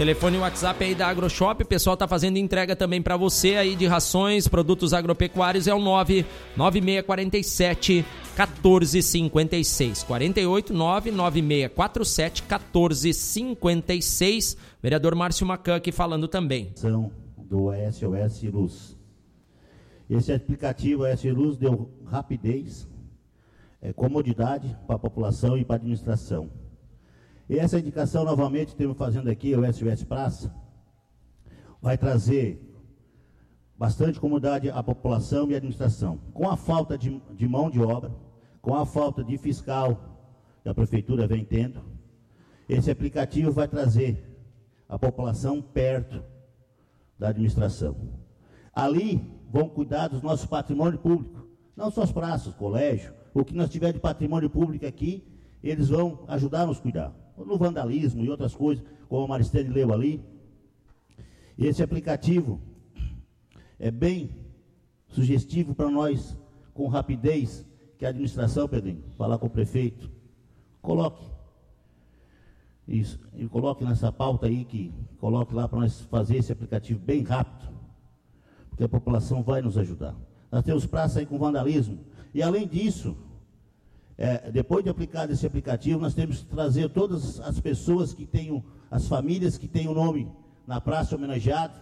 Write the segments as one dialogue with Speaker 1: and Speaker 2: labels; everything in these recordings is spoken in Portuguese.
Speaker 1: Telefone e WhatsApp aí da AgroShop, o pessoal tá fazendo entrega também para você aí de rações, produtos agropecuários, é o 99647 1456, 48 99647 1456. Vereador Márcio Macan aqui falando também.
Speaker 2: Do SOS Luz. Esse aplicativo SOS Luz deu rapidez, comodidade para a população e para a administração. E essa indicação, novamente, estamos fazendo aqui, o SOS Praça, vai trazer bastante comodidade à população e à administração. Com a falta de mão de obra, com a falta de fiscal que a prefeitura vem tendo, esse aplicativo vai trazer a população perto da administração. Ali vão cuidar dos nossos patrimônio público, não só as praças, colégio, o que nós tiver de patrimônio público aqui, eles vão ajudar a nos cuidar. No vandalismo e outras coisas, como a Maristene leu ali. E esse aplicativo é bem sugestivo para nós, com rapidez, que a administração, Pedrinho, falar com o prefeito, coloque isso, e coloque nessa pauta aí, que coloque lá para nós fazer esse aplicativo bem rápido, porque a população vai nos ajudar. Nós temos praça aí com vandalismo, e além disso, depois de aplicado esse aplicativo, nós temos que trazer todas as pessoas que tenham, as famílias que têm o nome na praça homenageado,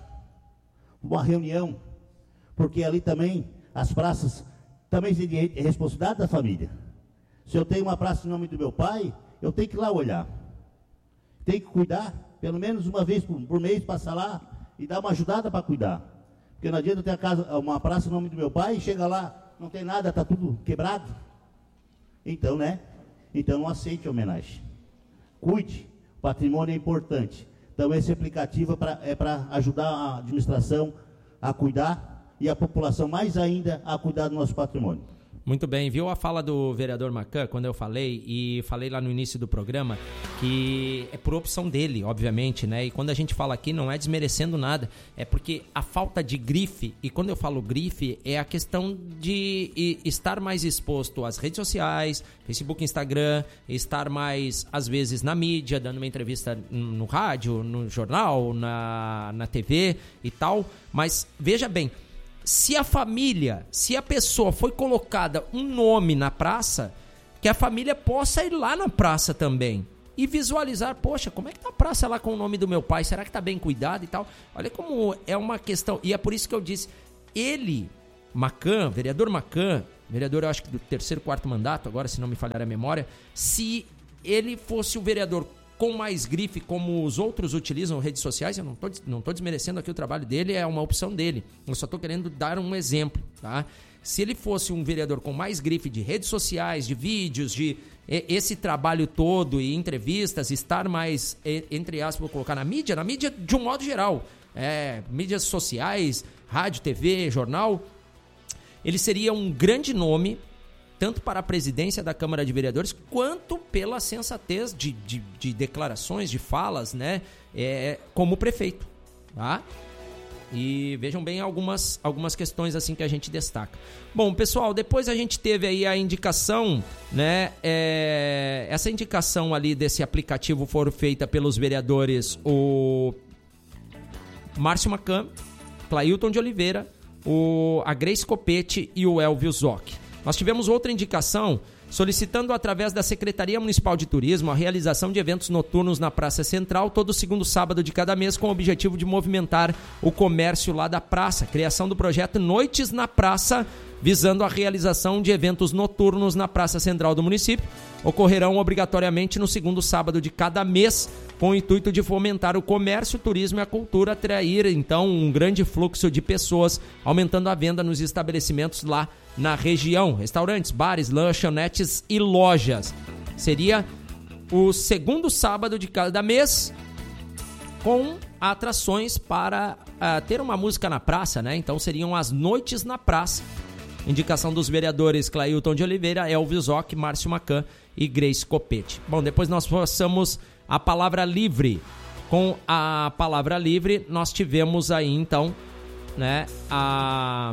Speaker 2: uma reunião, porque ali também, as praças, também é responsabilidade da família. Se eu tenho uma praça em nome do meu pai, eu tenho que ir lá olhar. Tenho que cuidar, pelo menos uma vez por mês, passar lá e dar uma ajudada para cuidar. Porque não adianta eu ter uma praça em nome do meu pai, e chega lá, não tem nada, está tudo quebrado. Então, né? Então não aceite a homenagem. Cuide, o patrimônio é importante. Então esse aplicativo é para ajudar a administração a cuidar e a população mais ainda a cuidar do nosso patrimônio.
Speaker 1: Muito bem, viu a fala do vereador Macan, quando eu falei, e falei lá no início do programa, que é por opção dele, obviamente, né? E quando a gente fala aqui, não é desmerecendo nada, é porque a falta de grife, e quando eu falo grife, é a questão de estar mais exposto às redes sociais, Facebook, Instagram, estar mais, às vezes, na mídia, dando uma entrevista no rádio, no jornal, na TV e tal, mas veja bem, se a pessoa foi colocada um nome na praça, que a família possa ir lá na praça também e visualizar, poxa, como é que tá a praça lá com o nome do meu pai? Será que tá bem cuidado e tal? Olha como é uma questão, e é por isso que eu disse, ele, Macan, vereador Macan, vereador eu acho que do 3º, 4º mandato, agora se não me falhar a memória, se ele fosse o vereador com mais grife, como os outros utilizam redes sociais, eu não tô desmerecendo aqui o trabalho dele, é uma opção dele. Eu só estou querendo dar um exemplo, tá? Se ele fosse um vereador com mais grife de redes sociais, de vídeos, de esse trabalho todo e entrevistas, estar mais, entre aspas, vou colocar na mídia de um modo geral, mídias sociais, rádio, TV, jornal, ele seria um grande nome, tanto para a presidência da Câmara de Vereadores, quanto pela sensatez de declarações, de falas, né, como prefeito, tá? E vejam bem algumas questões assim que a gente destaca. Bom, pessoal, depois a gente teve aí a indicação, né, essa indicação ali desse aplicativo foram feita pelos vereadores o Márcio Macan, Clailton de Oliveira, a Grace Copete e o Elvio Zoc. Nós tivemos outra indicação solicitando através da Secretaria Municipal de Turismo a realização de eventos noturnos na Praça Central todo segundo sábado de cada mês com o objetivo de movimentar o comércio lá da praça. Criação do projeto Noites na Praça, visando a realização de eventos noturnos na Praça Central do município. Ocorrerão obrigatoriamente no segundo sábado de cada mês, com o intuito de fomentar o comércio, o turismo e a cultura, atrair então um grande fluxo de pessoas, aumentando a venda nos estabelecimentos lá na região, restaurantes, bares, lanchonetes e lojas. Seria o segundo sábado de cada mês, com atrações para ter uma música na praça, né? Então seriam as noites na praça. Indicação dos vereadores Clailton de Oliveira, Elvio Zoc, Márcio Macan e Grace Copete. Bom, depois nós passamos a palavra livre. Com a palavra livre, nós tivemos aí, então, né, a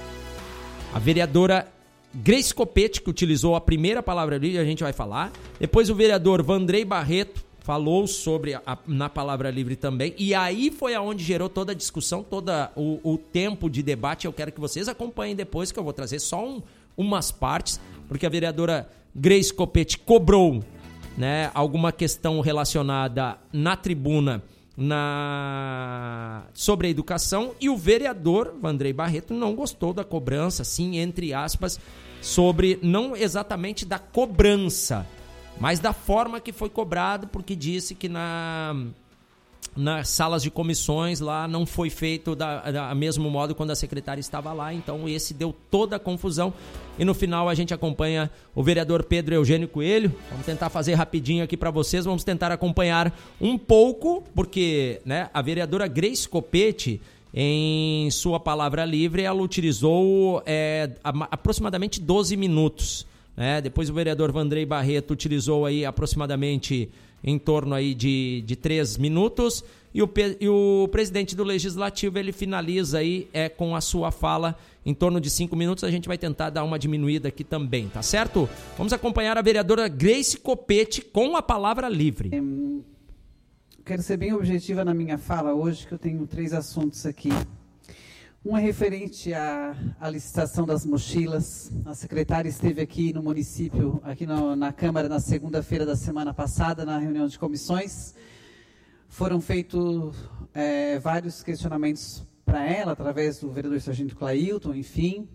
Speaker 1: vereadora Grace Copete, que utilizou a primeira palavra livre, a gente vai falar. Depois o vereador Vandrei Barreto, falou sobre na Palavra Livre também, e aí foi aonde gerou toda a discussão, todo o tempo de debate. Eu quero que vocês acompanhem depois, que eu vou trazer só umas partes, porque a vereadora Grace Coppetti cobrou, né, alguma questão relacionada na tribuna sobre a educação, e o vereador Vandrey Barreto não gostou da cobrança, sim, entre aspas, sobre, não exatamente da cobrança, mas da forma que foi cobrado, porque disse que nas salas de comissões lá não foi feito da mesmo modo quando a secretária estava lá. Então esse deu toda a confusão, e no final a gente acompanha o vereador Pedro Eugênio Coelho. Vamos tentar fazer rapidinho aqui para vocês, vamos tentar acompanhar um pouco, porque, né, a vereadora Grace Coppetti, em sua Palavra Livre, ela utilizou aproximadamente 12 minutos. Depois o vereador Vandrey Barreto utilizou aí aproximadamente em torno aí de 3 minutos, e o presidente do Legislativo, ele finaliza aí com a sua fala em torno de 5 minutos. A gente vai tentar dar uma diminuída aqui também, tá certo? Vamos acompanhar a vereadora Grace Coppetti com a Palavra Livre.
Speaker 3: Quero ser bem objetiva na minha fala hoje, que eu tenho 3 assuntos aqui. Um é referente à licitação das mochilas. A secretária esteve aqui no município, aqui na Câmara, na segunda-feira da semana passada, na reunião de comissões. Foram feitos vários questionamentos para ela, através do vereador Sargento Clailton, enfim.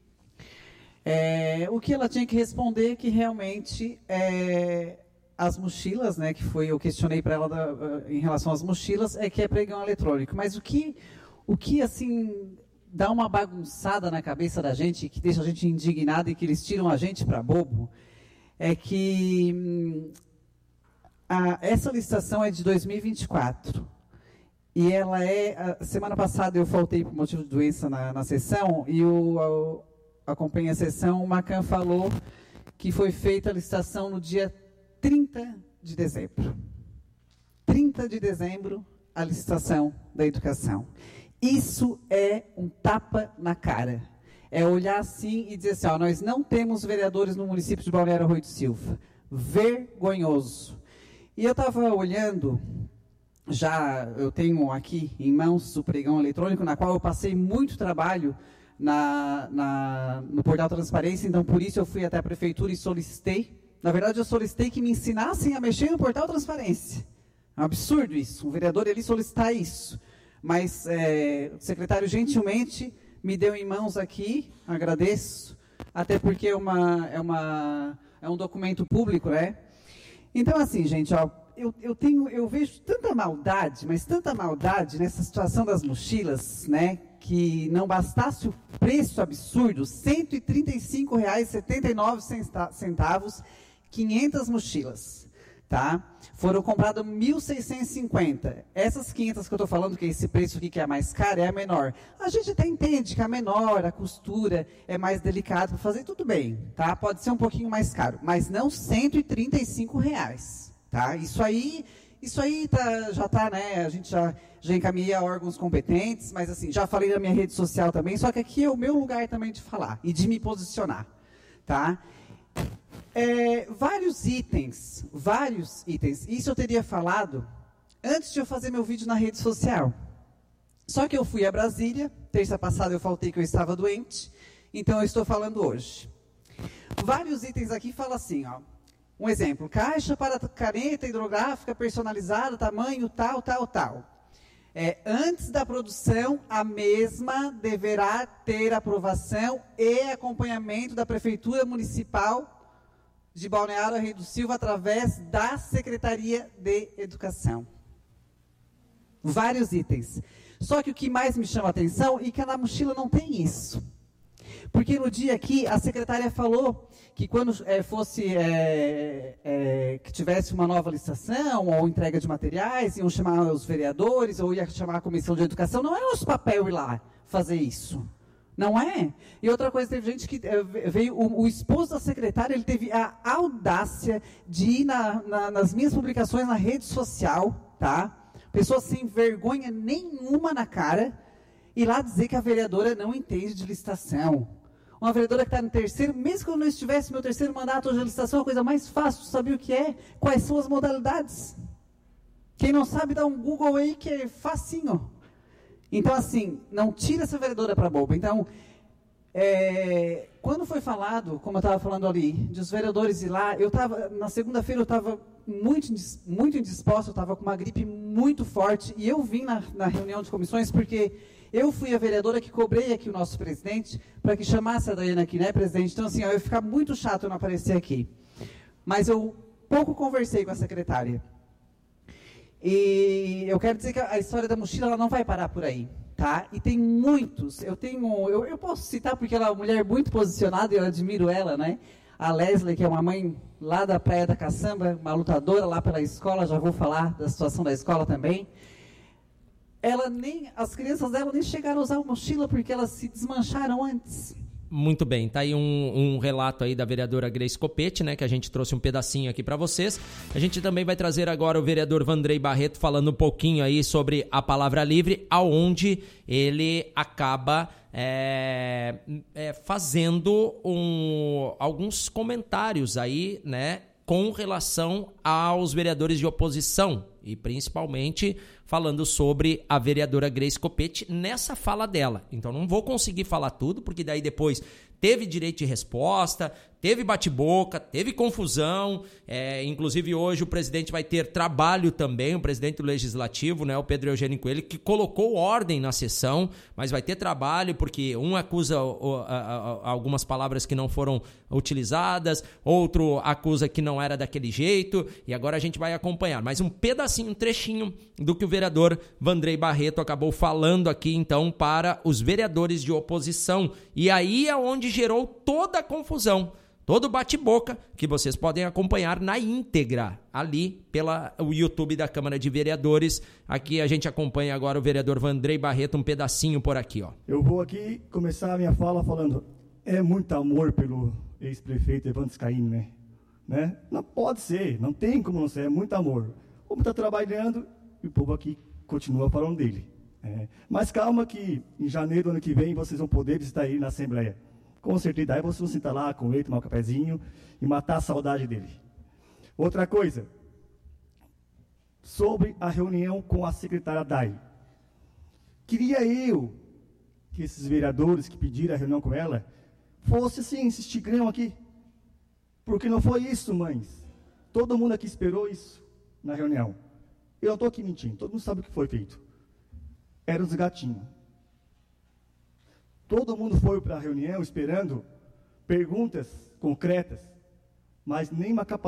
Speaker 3: O que ela tinha que responder é que realmente as mochilas, né, que foi, eu questionei para ela em relação às mochilas, que é pregão eletrônico. Mas o que assim, dá uma bagunçada na cabeça da gente, que deixa a gente indignado e que eles tiram a gente para bobo, é que essa licitação é de 2024. E ela semana passada eu faltei por motivo de doença na sessão, e eu acompanhei a sessão. O Macan falou que foi feita a licitação no dia 30 de dezembro. 30 de dezembro, a licitação da educação. Isso é um tapa na cara. É olhar assim e dizer assim, nós não temos vereadores no município de Balneário Arroio do Silva. Vergonhoso. E eu estava olhando, eu tenho aqui em mãos o pregão eletrônico, na qual eu passei muito trabalho no portal Transparência, então por isso eu fui até a prefeitura e solicitei. Na verdade, eu solicitei que me ensinassem a mexer no portal Transparência. É um absurdo isso, um vereador ali solicitar isso. Mas o secretário gentilmente me deu em mãos aqui, agradeço, até porque é um documento público, né? Então, assim, gente, eu vejo tanta maldade, mas tanta maldade nessa situação das mochilas, né? Que não bastasse o preço absurdo, R$ 135,79, 500 mochilas. Tá? Foram compradas 1.650. Essas 500 que eu estou falando, que é esse preço aqui que é a mais cara, é a menor. A gente até entende que a menor, a costura é mais delicada para fazer, tudo bem, tá? Pode ser um pouquinho mais caro, mas não R$ 135, tá? Isso aí já está, né? A gente já encaminha a órgãos competentes, mas assim, já falei na minha rede social também, só que aqui é o meu lugar também de falar e de me posicionar, tá? Vários itens, isso eu teria falado antes de eu fazer meu vídeo na rede social. Só que eu fui a Brasília, terça passada eu faltei que eu estava doente, então eu estou falando hoje. Vários itens aqui falam assim, um exemplo, caixa para caneta hidrográfica personalizada, tamanho tal, tal, tal. Antes da produção, a mesma deverá ter aprovação e acompanhamento da Prefeitura Municipal de Balneário Arroio do Silva, através da Secretaria de Educação. Vários itens. Só que o que mais me chama a atenção é que na mochila não tem isso. Porque no dia aqui, a secretária falou que quando que tivesse uma nova licitação ou entrega de materiais, iam chamar os vereadores ou ia chamar a Comissão de Educação. Não é nosso papel ir lá fazer isso. Não é? E outra coisa, teve gente que veio, o esposo da secretária, ele teve a audácia de ir nas minhas publicações na rede social, tá? Pessoa sem vergonha nenhuma na cara, e lá dizer que a vereadora não entende de licitação. Uma vereadora que está no terceiro, mesmo que eu não estivesse no meu terceiro mandato, hoje a licitação é a coisa mais fácil de saber o que é, quais são as modalidades. Quem não sabe, dá um Google aí que é facinho. Então, assim, não tira essa vereadora para boba. Então, quando foi falado, como eu estava falando ali, dos vereadores ir lá, na segunda-feira eu estava muito indisposta, eu estava com uma gripe muito forte, e eu vim na reunião de comissões porque eu fui a vereadora que cobrei aqui o nosso presidente para que chamasse a Daiane aqui, né, presidente? Então, assim, eu ia ficar muito chato eu não aparecer aqui. Mas eu pouco conversei com a secretária. E eu quero dizer que a história da mochila ela não vai parar por aí, tá? E tem muitos, eu posso citar porque ela é uma mulher muito posicionada e eu admiro ela, né? A Leslie, que é uma mãe lá da Praia da Caçamba, uma lutadora lá pela escola, já vou falar da situação da escola também. As crianças dela nem chegaram a usar mochila porque elas se desmancharam antes.
Speaker 1: Muito bem, tá aí um relato aí da vereadora Grace Copete, né, que a gente trouxe um pedacinho aqui para vocês. A gente também vai trazer agora o vereador Vandrei Barreto falando um pouquinho aí sobre a palavra livre, aonde ele acaba fazendo alguns comentários aí, né, com relação aos vereadores de oposição e principalmente falando sobre a vereadora Grace Copete nessa fala dela. Então não vou conseguir falar tudo, porque daí depois teve direito de resposta, teve bate-boca, teve confusão, inclusive hoje o presidente vai ter trabalho também, o presidente do Legislativo, né, o Pedro Eugênio Coelho, que colocou ordem na sessão, mas vai ter trabalho porque um acusa algumas palavras que não foram utilizadas, outro acusa que não era daquele jeito, e agora a gente vai acompanhar. Mas um pedacinho, um trechinho do que o vereador Vandrei Barreto acabou falando aqui, então, para os vereadores de oposição. E aí é onde gerou toda a confusão, todo bate-boca, que vocês podem acompanhar na íntegra, ali pelo YouTube da Câmara de Vereadores. Aqui a gente acompanha agora o vereador Vandrei Barreto, um pedacinho por aqui, ó.
Speaker 4: Eu vou aqui começar a minha fala falando, é muito amor pelo ex-prefeito Evandro Scaini, né? Não pode ser, não tem como não ser, é muito amor. O povo está trabalhando e o povo aqui continua falando dele. Mas calma que em janeiro do ano que vem vocês vão poder visitar ele na Assembleia. Com certeza, aí vocês vão sentar lá com ele, tomar um cafezinho e matar a saudade dele. Outra coisa, sobre a reunião com a secretária Dai. Queria eu que esses vereadores que pediram a reunião com ela fosse assim, esses tigrão aqui. Porque não foi isso, mães. Todo mundo aqui esperou isso na reunião. Eu não estou aqui mentindo, todo mundo sabe o que foi feito. Eram os gatinhos. Todo mundo foi para a reunião esperando perguntas concretas, mas nem uma capacidade